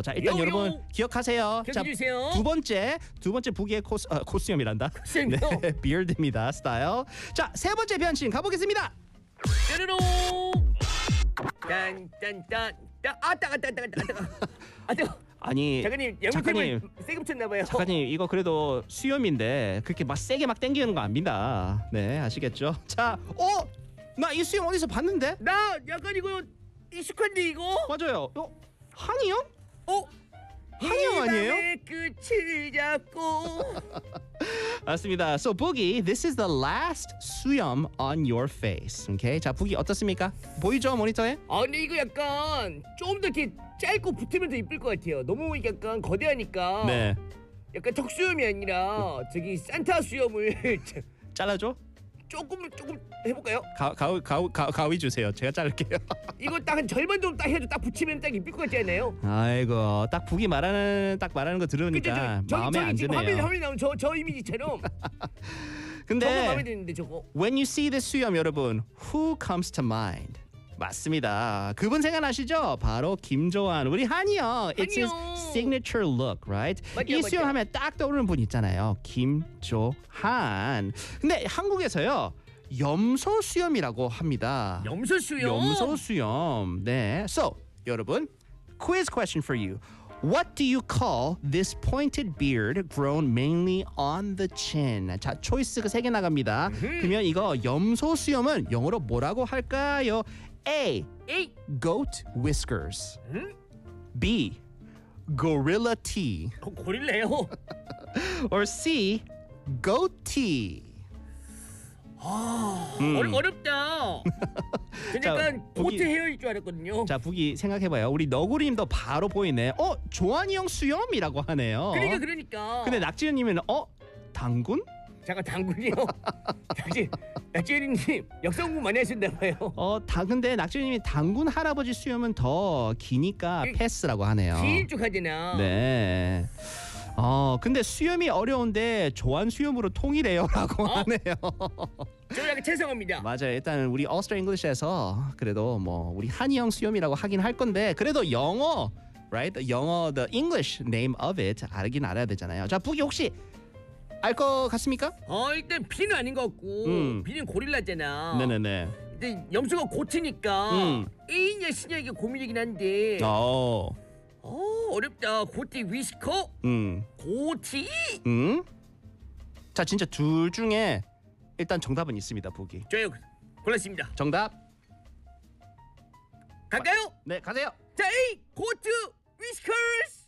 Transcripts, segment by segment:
자, 일단 요요. 여러분 기억하세요. 자, 기억해주세요. 두 번째 북이의 코스염이란다. 코스염이요? 네, 비어드입니다. 스타일. 자, 세 번째 변신 가보겠습니다. 뾰로롱. 딴딴딴. 아 따가. 아 따가. 아니, 작가님 작가님, 영상을 세게 붙였나봐요. 작가님 이거 그래도 수염인데 그렇게 막 세게 막 당기는 거 아닙니다. 네, 아시겠죠? 자, 나 이 수염 어디서 봤는데? 나 약간 이거 익숙한데 이거? 맞아요. 한이 형? 한이 형 이 아니에요? 밤의 끝을 잡고. 맞습니다. So Boogie, this is the last 수염 on your face. Okay? 자, Boogie 어떻습니까? 보이죠 모니터에? 아 근데 이거 약간 좀 더 이렇게 짧고 붙으면 더 이쁠 것 같아요. 너무 약간 거대하니까. 네. 약간 턱수염이 아니라 저기 산타 수염을 잘라줘? 조금 해볼까요? 가위 주세요. 제가 자를게요. 이거 딱 한 절반 정도 딱 해도 딱 붙이면 딱 이쁠 것 같지 않나요? 아이고, 딱 Boogie 말하는 거 들으니까 마음에 안 지금 드네요. 화면에 나온 저 이미지처럼 저거 근데 마음에 드는데 저거. when you see this 수염 여러분, who comes to mind? 맞습니다. 그분 생각나시죠? 바로 김조한, 우리 한이 형. It's his 한이 형. signature look, right? 맞죠, 이 맞죠. 수염 하면 딱 떠오르는 분 있잖아요. 김조한. 근데 한국에서요, 염소 수염이라고 합니다. 염소 수염? 염소 수염. 네. So, 여러분, quiz question for you. What do you call this pointed beard grown mainly on the chin? 자, 초이스가 3개 나갑니다. 그러면 이거 염소 수염은 영어로 뭐라고 할까요? A. 에이. Goat whiskers. 응? B. Gorilla tea. 고릴라요. Or C. goatee. 어렵다. 전 자, 약간 보기- 고트 헤어일 줄 알았거든요. 자, 북이 생각해봐요. 우리 너구리님도 바로 보이네. 조한이 형 수염이라고 하네요. 그러니까. 근데 낙지현님은 당군? 잠깐 당군이요. 낙지혜리님 역사 공부 많이 하셨나봐요. 근데 낙지현님이 당군 할아버지 수염은 더 기니까 패스라고 하네요. 길쭉하잖아. 네. 근데 수염이 어려운데 조한 수염으로 통일해요라고 하네요. 저 약간 죄송합니다. 맞아요. 일단 우리 All-Star English에서 그래도 뭐 우리 한이 형 수염이라고 하긴 할 건데 그래도 영어, right? 영어 the English name of it 알긴 알아야 되잖아요. 자, 북이 혹시 알 것 같습니까? 일단 비는 아닌 것 같고 비는 고릴라잖아. 네네네. 근데 염소가 고트니까 A냐 C냐 이게 고민이긴 한데 어렵다. 고티 위스커? 고티? 자, 진짜 둘 중에 일단 정답은 있습니다, 북이. 저요 골랐습니다. 정답. 갈까요? 네, 가세요. 자 A 고트 위스커스.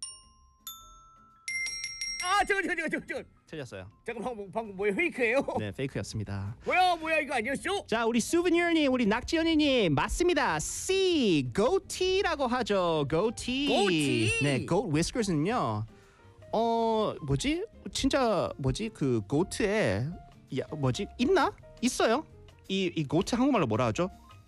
저거 틀렸어요. 잠깐 방금 뭐야 페이크예요? 네, 페이크였습니다. 뭐야 이거 아니었어? 자, 우리 수브니어님, 우리 낙지연이님 맞습니다. C, goatee라고 하죠. goatee. goatee. 네, goat whiskers는요. 뭐지? 진짜 뭐지? 그 goat에 있나? 있어요. 이 goat 한국말로 뭐라 하죠?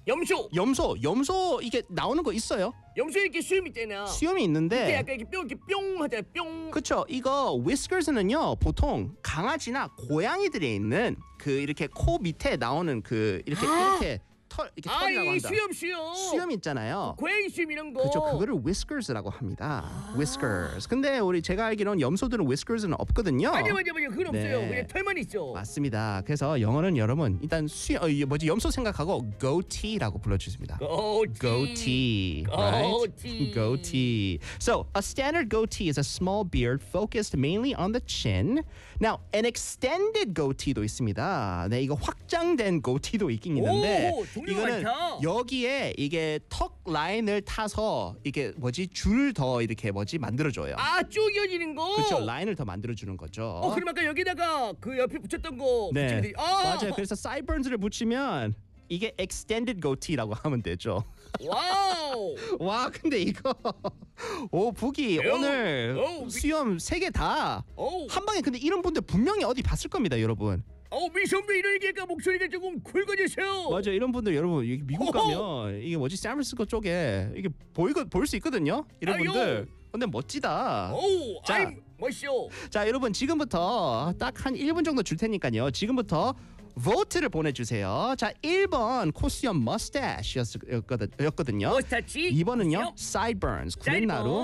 염소 이게 나오는 거 있어요. 염소 이렇게 수염 있잖아. 수염이 있는데 약간 이렇게 뿅 하잖아. 뿅. 그쵸. 이거 whiskers는요 보통 강아지나 고양이들에 있는 그 이렇게 코 밑에 나오는 그 이렇게 털이라고 이 한다. 수염 있잖아요. 고양이 수염 이런 거. 그죠. 그거를 whiskers라고 합니다. whiskers. 근데 제가 알기로는 염소들은 whiskers는 없거든요. 맞아. 그건 네. 없어요. 그냥 털만 있어. 맞습니다. 그래서 영어는 여러분 일단 염소 생각하고 goatee라고 불러주십니다. Goatee, right? Goatee. So, a standard goatee is a small beard focused mainly on the chin. Now, an extended goatee도 있습니다. 네, 이거 확장된 goatee도 있긴 있는데 종류가 이거는 많다. 여기에 이게 턱 라인을 타서 이게 줄 더 이렇게 만들어줘요. 쭉 이어지는 거. 그렇죠. 라인을 더 만들어주는 거죠. 그럼 아까 여기다가 그 옆에 붙였던 거 네, 붙이면 돼. 맞아요. 그래서 sideburns를 붙이면 이게 extended goatee라고 하면 되죠. 와우. 와, 근데 이거 북이 오늘 수염 3개 다 한 방에. 근데 이런 분들 분명히 어디 봤을 겁니다, 여러분. 미선배 이러니까 목소리가 조금 굵어지세요. 맞아요. 이런 분들 여러분 여기 미국 가면 이게 샌프란시스코 쪽에 이게 보일 수 있거든요. 이런 분들. 근데 멋지다. 자, 멋있어. 자, 여러분 지금부터 딱 한 1분 정도 줄 테니까요. 지금부터 vote를 보내주세요. 자, 1번 코수염 mustache였거든요. 머스타치. 2번은요 sideburns, 구렛나루.